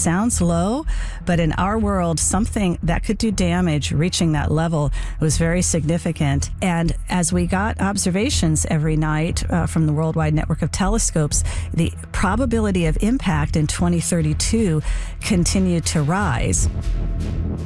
sounds low, but in our world, something that could do damage reaching that level was very significant. And as we got observations every night from the worldwide network of telescopes, the probability of impact in 2032 continued to rise.